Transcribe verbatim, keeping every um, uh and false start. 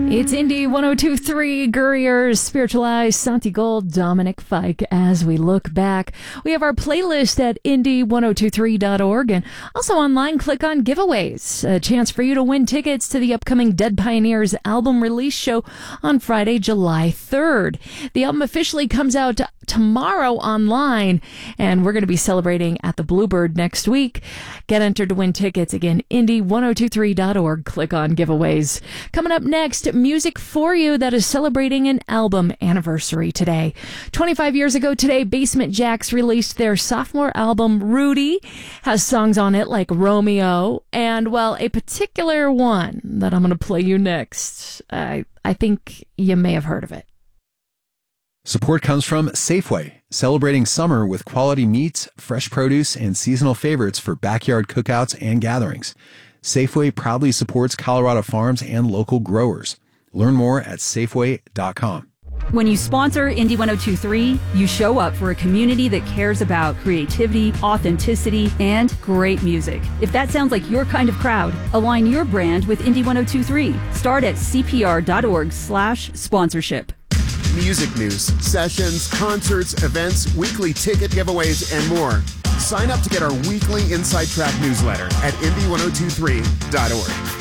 It's Indy one oh two point three, Gurrier's Spiritualized, Santi Gold, Dominic Fike. As we look back, we have our playlist at indy ten twenty-three dot org, and also online, click on giveaways. A chance for you to win tickets to the upcoming Dead Pioneers album release show on Friday, July third. The album officially comes out tomorrow online, and we're going to be celebrating at the Bluebird next week. Get entered to win tickets. Again, indy ten twenty-three dot org. Click on giveaways. Coming up next, music for you that is celebrating an album anniversary today. twenty-five years ago today, Basement Jaxx released their sophomore album, Rudy. Has songs on it like Romeo, and, well, a particular one that I'm going to play you next. I, I think you may have heard of it. Support comes from Safeway, celebrating summer with quality meats, fresh produce, and seasonal favorites for backyard cookouts and gatherings. Safeway proudly supports Colorado farms and local growers. Learn more at safeway dot com. When you sponsor Indy ten twenty-three, you show up for a community that cares about creativity, authenticity, and great music. If that sounds like your kind of crowd, align your brand with Indy ten twenty-three. Start at c p r dot org slash sponsorship. Music news, sessions, concerts, events, weekly ticket giveaways, and more. Sign up to get our weekly Inside Track newsletter at indy ten twenty-three dot org.